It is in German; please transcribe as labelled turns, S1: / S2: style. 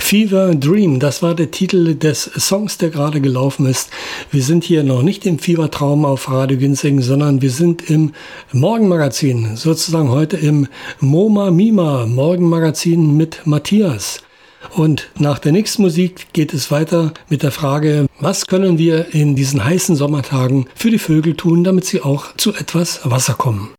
S1: Fever Dream, das war der Titel des Songs, der gerade gelaufen ist. Wir sind hier noch nicht im Fiebertraum auf Radio Ginseng, sondern wir sind im Morgenmagazin, sozusagen heute im MoMA Mima Morgenmagazin mit Matthias. Und nach der nächsten Musik geht es weiter mit der Frage, was können wir in diesen heißen Sommertagen für die Vögel tun, damit sie auch zu etwas Wasser kommen.